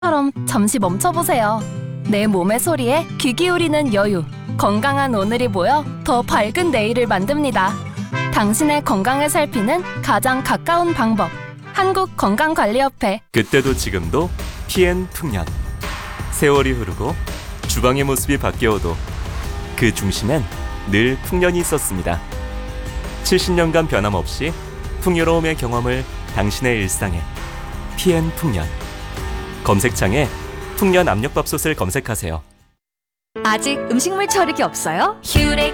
처럼 잠시 멈춰보세요. 내 몸의 소리에 귀 기울이는 여유. 건강한 오늘이 모여 더 밝은 내일을 만듭니다. 당신의 건강을 살피는 가장 가까운 방법. 한국건강관리협회. 그때도 지금도 PN 풍년. 세월이 흐르고 주방의 모습이 바뀌어도 그 중심엔 늘 풍년이 있었습니다. 70년간 변함없이 풍요로움의 경험을 당신의 일상에. PN 풍년. 검색창에 풍년 압력밥솥을 검색하세요. 아직 음식물 처리기 없어요?